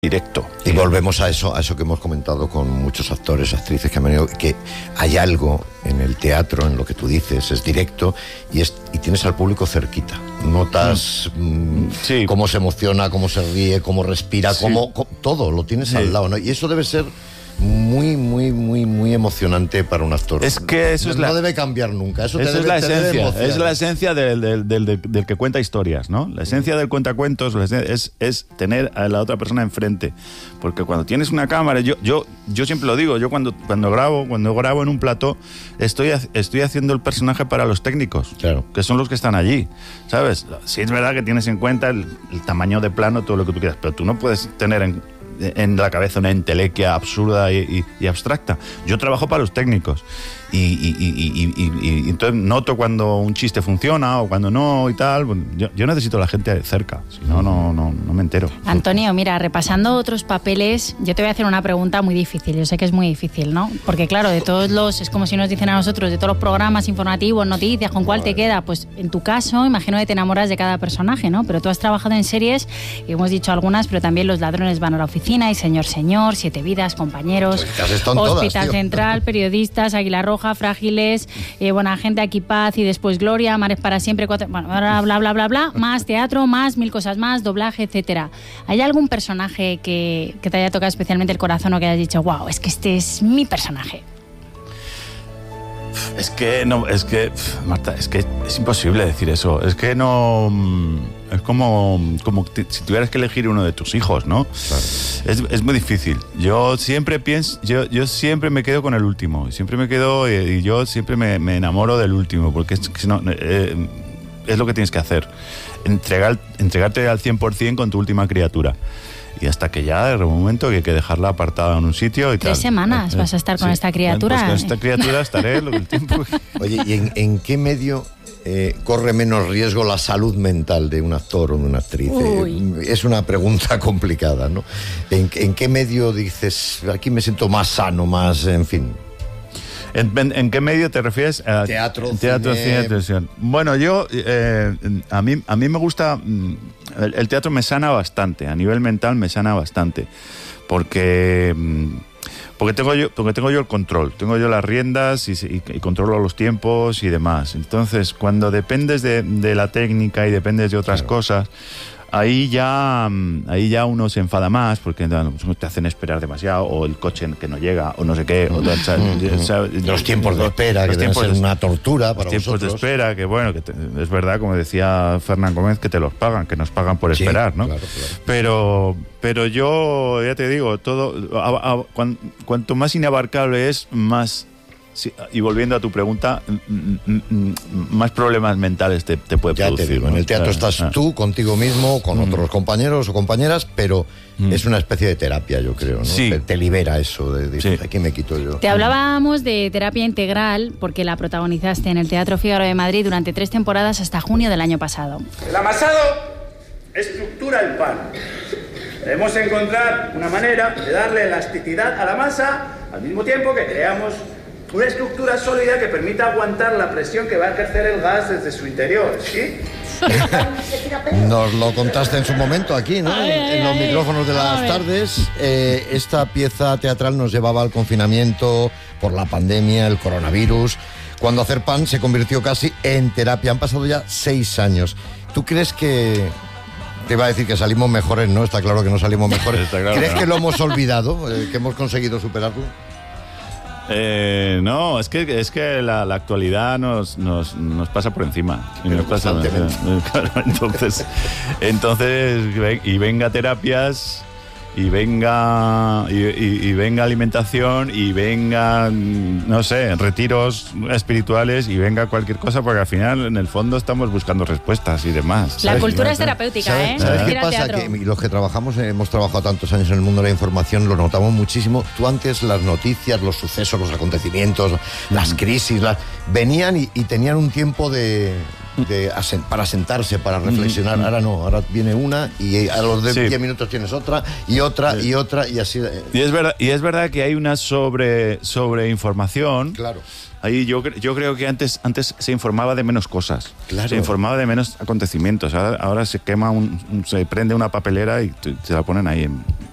directo. Y volvemos a eso que hemos comentado con muchos actores, actrices que han venido, que hay algo en el teatro, en lo que tú dices, es directo y tienes al público cerquita. Notas sí, cómo se emociona, cómo se ríe, cómo respira, sí, todo lo tienes al lado, ¿no? Y eso debe ser muy, muy, muy, muy emocionante para un actor. Es que eso no debe cambiar nunca. Eso es la esencia. Es la esencia del que cuenta historias, ¿no? La esencia del cuentacuentos es tener a la otra persona enfrente. Porque cuando tienes una cámara, yo siempre lo digo, yo cuando grabo en un plató, estoy haciendo el personaje para los técnicos, claro, que son los que están allí, ¿sabes? Sí es verdad que tienes en cuenta el tamaño de plano, todo lo que tú quieras, pero tú no puedes tener en la cabeza una entelequia absurda y abstracta. Yo trabajo para los técnicos y entonces noto cuando un chiste funciona o cuando no y tal. Yo necesito a la gente cerca, si no, no me entero. Antonio, mira, repasando otros papeles, yo te voy a hacer una pregunta muy difícil. Yo sé que es muy difícil, ¿no? Porque claro, es como si nos dicen a nosotros, de todos los programas informativos, noticias, ¿con cuál te queda? Pues en tu caso, imagino que te enamoras de cada personaje, ¿no? Pero tú has trabajado en series, y hemos dicho algunas, pero también Los ladrones van a la oficina, y Señor, 7 vidas, Compañeros, Hospital Central, Periodistas, Águila Roja, Frágiles, Buena Gente, Aquí Paz, y después Gloria, Mares para siempre, bueno, bla, bla, bla, bla, bla, más teatro, más 1000 cosas más, doblaje, etcétera. ¿Hay algún personaje que te haya tocado especialmente el corazón o que hayas dicho, wow, es que este es mi personaje? Marta, es que es imposible decir eso. Es que no... Es como si tuvieras que elegir uno de tus hijos, ¿no? Claro. Es muy difícil. Yo siempre pienso... Yo siempre me quedo con el último. Siempre me quedo... Y yo siempre me enamoro del último, porque es lo que tienes que hacer. Entregarte al 100% con tu última criatura. Y hasta que ya, de un momento, que hay que dejarla apartada en un sitio y 3 semanas vas a estar con esta criatura. Pues con esta criatura estaré el tiempo. Oye, ¿y en qué medio corre menos riesgo la salud mental de un actor o de una actriz? Es una pregunta complicada, ¿no? ¿En qué medio dices, aquí me siento más sano, más, en fin? ¿En qué medio te refieres? Teatro, cine, televisión. Bueno, a mí me gusta... El teatro me sana bastante, a nivel mental me sana bastante, porque tengo yo el control, tengo yo las riendas y controlo los tiempos y demás. Entonces, cuando dependes de la técnica y dependes de otras cosas, ahí ya uno se enfada más porque te hacen esperar demasiado, o el coche que no llega, o no sé qué, los tiempos de espera, que deben ser una tortura para los tiempos vosotros. de espera, que bueno, es verdad, como decía Fernán Gómez, que te los pagan, que nos pagan por esperar, ¿no? Claro. Pero yo, ya te digo, todo cuanto más inabarcable es, más... Sí, y volviendo a tu pregunta, más problemas mentales te puede producir. Ya te digo, en el teatro estás tú contigo mismo, con otros compañeros o compañeras, pero es una especie de terapia, yo creo, ¿no? Sí. Te libera eso de aquí me quito yo. Te hablábamos de terapia integral porque la protagonizaste en el Teatro Fígaro de Madrid durante 3 temporadas hasta junio del año pasado. El amasado estructura el pan. Debemos encontrar una manera de darle elasticidad a la masa al mismo tiempo que creamos una estructura sólida que permita aguantar la presión que va a ejercer el gas desde su interior, ¿sí? Nos lo contaste en su momento aquí, ¿no? En los micrófonos de las tardes. Esta pieza teatral nos llevaba al confinamiento por la pandemia, el coronavirus, cuando hacer pan se convirtió casi en terapia. Han pasado ya 6 años. ¿Tú crees que... Te iba a decir que salimos mejores, ¿no? Está claro que no salimos mejores. Claro, ¿crees que lo hemos olvidado? ¿Que hemos conseguido superarlo? No, es que la actualidad nos pasa por encima. Nos pasa, claro, entonces y venga terapias, y venga alimentación, y venga, no sé, retiros espirituales, y venga cualquier cosa, porque al final en el fondo estamos buscando respuestas y demás. La cultura es terapéutica, ¿Sabes qué pasa? Que los que hemos trabajado tantos años en el mundo de la información, lo notamos muchísimo. Tú antes las noticias, los sucesos, los acontecimientos, las crisis, venían y tenían un tiempo para sentarse, para reflexionar. Ahora no, ahora viene una y a los 10 minutos tienes otra y otra y otra y así. Y es verdad que hay una sobre información. Claro. Ahí yo creo que antes se informaba de menos cosas. Claro. Se informaba de menos acontecimientos. Ahora se quema se prende una papelera y te la ponen ahí en